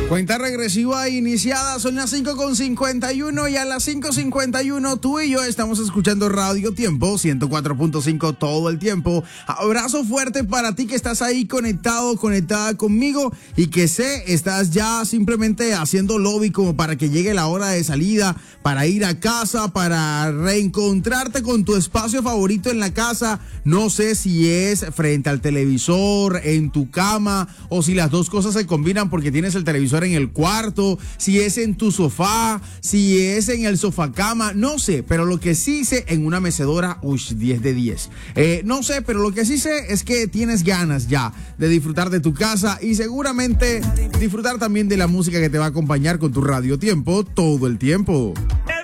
Cuenta regresiva iniciada, son las 5:51 y a las 5:51 tú y yo estamos escuchando Radio Tiempo 104.5 todo el tiempo. Abrazo fuerte para ti que estás ahí conectado, conectada conmigo y que estás ya simplemente haciendo lobby como para que llegue la hora de salida, para ir a casa, para reencontrarte con tu espacio favorito en la casa. No sé si es frente al televisor, en tu cama o si las dos cosas se combinan porque tienes el televisor en el cuarto, si es en tu sofá, si es en el sofá cama, no sé, pero lo que sí sé en una mecedora, 10 de 10. No sé, pero lo que sí sé es que tienes ganas ya de disfrutar de tu casa y seguramente disfrutar también de la música que te va a acompañar con tu Radio Tiempo todo el tiempo.